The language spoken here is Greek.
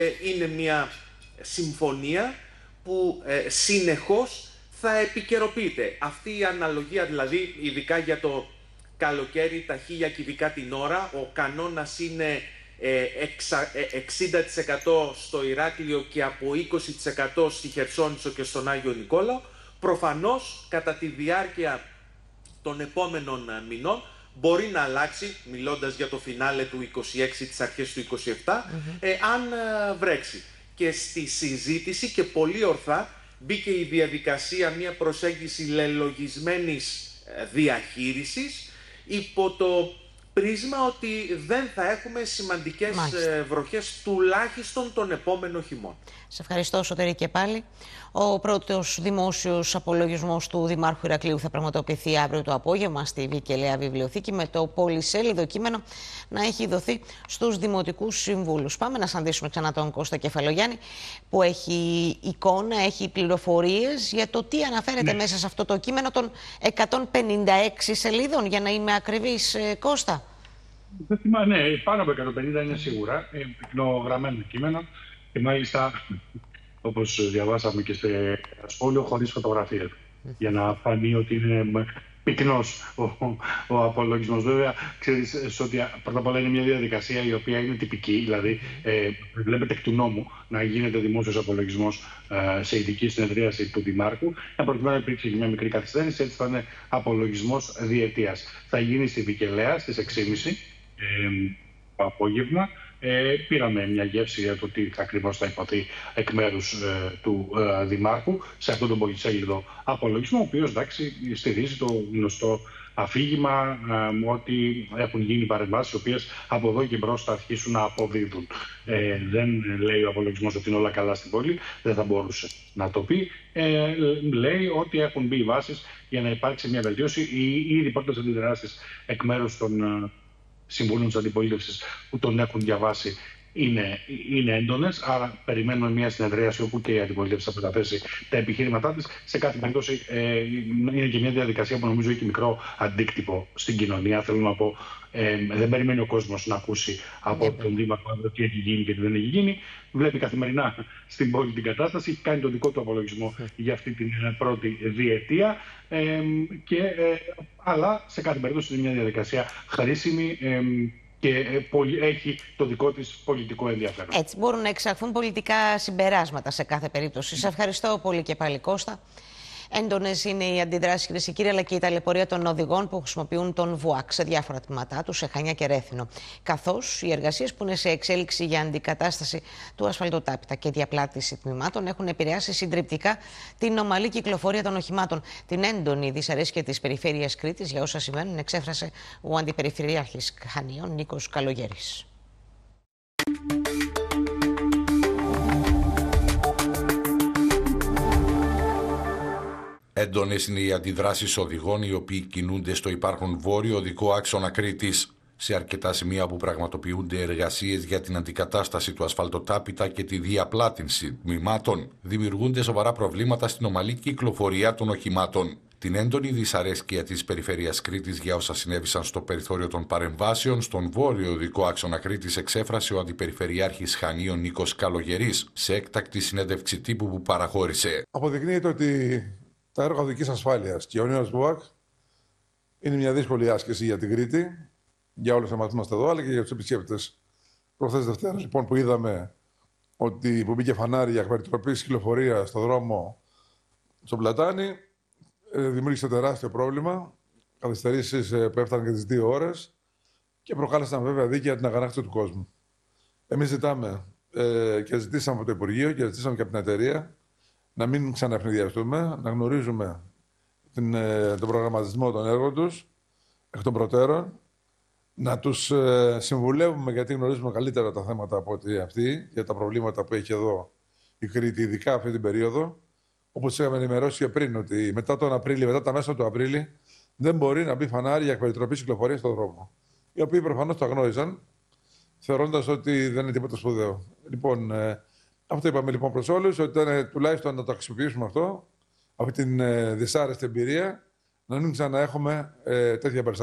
Είναι μια συμφωνία που συνεχώς θα επικαιροποιείται. Αυτή η αναλογία, δηλαδή, ειδικά για το καλοκαίρι, τα 1000 κυβικά την ώρα, ο κανόνας είναι 60% στο Ηράκλειο και από 20% στη Χερσόνησο και στον Άγιο Νικόλαο. Προφανώς, κατά τη διάρκεια των επόμενων μηνών, μπορεί να αλλάξει, μιλώντας για το φινάλε του 26, τις αρχές του 27, αν βρέξει. Και στη συζήτηση, και πολύ ορθά, μπήκε η διαδικασία μια προσέγγιση λελογισμένης διαχείρισης υπό το πρίσμα ότι δεν θα έχουμε σημαντικές βροχές τουλάχιστον τον επόμενο χειμώνα. Σε ευχαριστώ, Σωτήρη, και πάλι. Ο πρώτος δημόσιος απολογισμός του Δημάρχου Ηρακλείου θα πραγματοποιηθεί αύριο το απόγευμα στη Βικελαία Βιβλιοθήκη, με το πολυσέλιδο κείμενο να έχει δοθεί στους δημοτικούς συμβούλους. Πάμε να συναντήσουμε ξανά τον Κώστα Κεφαλογιάννη, που έχει εικόνα, έχει πληροφορίες για το τι αναφέρεται μέσα σε αυτό το κείμενο των 156 σελίδων, για να είμαι ακριβής, Κώστα. Ναι, πάνω από 150 είναι σίγουρα. Πυκνογραμμένο κείμενο και μάλιστα, όπως διαβάσαμε και στο σχόλιο, χωρίς φωτογραφία. Για να φανεί ότι είναι πυκνός ο απολογισμός. Βέβαια, ξέρεις ότι πρώτα απ' όλα είναι μια διαδικασία η οποία είναι τυπική, δηλαδή βλέπετε εκ του νόμου να γίνεται δημόσιος απολογισμός σε ειδική συνεδρίαση του Δημάρχου. Προκειμένου υπήρξε μια μικρή καθυστέρηση, έτσι θα είναι απολογισμός διετίας. Θα γίνει στη Βικελαία στις 6.30 το απόγευμα. Πήραμε μια γεύση για το τι ακριβώς θα υποθεί εκ μέρους του Δημάρχου σε αυτόν τον πολυσέλιδο απολογισμό, ο οποίος, εντάξει, στηρίζει το γνωστό αφήγημα ότι έχουν γίνει παρεμβάσεις οι οποίες από εδώ και μπρος θα αρχίσουν να αποδίδουν. Δεν λέει ο απολογισμός ότι είναι όλα καλά στην πόλη, δεν θα μπορούσε να το πει. Λέει ότι έχουν μπει οι βάσεις για να υπάρξει μια βελτίωση. Οι ήδη πρώτες αντιδράσεις εκ μέρους των συμβούλων της αντιπολίτευσης που τον έχουν διαβάσει είναι έντονες, άρα περιμένουμε μια συνεδρίαση όπου και η αντιπολίτευση θα καταθέσει τα επιχείρηματά της. Σε κάθε περίπτωση είναι και μια διαδικασία που νομίζω έχει μικρό αντίκτυπο στην κοινωνία. Θέλω να πω, δεν περιμένει ο κόσμος να ακούσει από τον Δήμαρχο τι έχει γίνει και τι δεν έχει γίνει. Βλέπει καθημερινά στην πόλη την κατάσταση, έχει κάνει τον δικό του απολογισμό για αυτή την πρώτη διετία. Αλλά σε κάθε περίπτωση είναι μια διαδικασία χρήσιμη και έχει το δικό της πολιτικό ενδιαφέρον. Έτσι μπορούν να εξαχθούν πολιτικά συμπεράσματα σε κάθε περίπτωση. Σε ευχαριστώ πολύ και πάλι, Κώστα. Έντονες είναι οι αντιδράσεις, κυρίες και κύριοι, αλλά και η ταλαιπωρία των οδηγών που χρησιμοποιούν τον ΒΟΑΚ σε διάφορα τμήματά του, σε Χανιά και Ρέθινο. Καθώς οι εργασίες που είναι σε εξέλιξη για αντικατάσταση του ασφαλτοτάπητα και διαπλάτηση τμήματων έχουν επηρεάσει συντριπτικά την ομαλή κυκλοφορία των οχημάτων. Την έντονη δυσαρέσκεια της περιφέρειας Κρήτης για όσα συμβαίνουν εξέφρασε ο Αντιπεριφερειάρχης Χανίων, Νίκος Καλογέρης. Έντονες είναι οι αντιδράσεις οδηγών οι οποίοι κινούνται στο υπάρχον βόρειο οδικό άξονα Κρήτης. Σε αρκετά σημεία που πραγματοποιούνται εργασίες για την αντικατάσταση του ασφαλτοτάπητα και τη διαπλάτηση τμήματων, δημιουργούνται σοβαρά προβλήματα στην ομαλή κυκλοφορία των οχημάτων. Την έντονη δυσαρέσκεια της περιφέρειας Κρήτης για όσα συνέβησαν στο περιθώριο των παρεμβάσεων στον βόρειο οδικό άξονα Κρήτης εξέφρασε ο Αντιπεριφερειάρχης Χανίων Νίκος Καλογερής σε έκτακτη συνέντευξη τύπου που παραχώρησε. Αποδεικνύεται ότι τα έργα οδικής ασφάλειας και ο νέος ΒΟΑΚ είναι μια δύσκολη άσκηση για την Κρήτη, για όλους εμάς που είμαστε εδώ, αλλά και για τους επισκέπτες. Προχθές Δευτέρα, λοιπόν, που είδαμε ότι που μπήκε φανάρι για περιτροπή κυκλοφορία στον δρόμο στον Πλατάνη, δημιούργησε τεράστιο πρόβλημα. Καθυστερήσεις που έφταναν και τις 2 ώρες και προκάλεσαν βέβαια δίκαια την αγανάκτηση του κόσμου. Εμείς ζητάμε και ζητήσαμε από το Υπουργείο και ζητήσαμε και από την εταιρεία να μην ξαναευνηδιαστούμε, να γνωρίζουμε τον προγραμματισμό των έργων τους εκ των προτέρων, να τους συμβουλεύουμε γιατί γνωρίζουμε καλύτερα τα θέματα από ότι αυτοί για τα προβλήματα που έχει εδώ η Κρήτη, ειδικά αυτή την περίοδο. Όπως είχαμε ενημερώσει και πριν, ότι μετά τον Απρίλιο, μετά τα μέσα του Απρίλη, δεν μπορεί να μπει φανάρι για περιτροπή κυκλοφορία στον δρόμο. Οι οποίοι προφανώς το αγνόησαν, θεωρώντας ότι δεν είναι τίποτα σπουδαίο. Λοιπόν, αυτό είπαμε λοιπόν προς όλους, ότι ήταν τουλάχιστον να το χρησιμοποιήσουμε αυτό, αυτή την δυσάρεστη εμπειρία, να μην ξαναέχουμε τέτοια περιστατικά.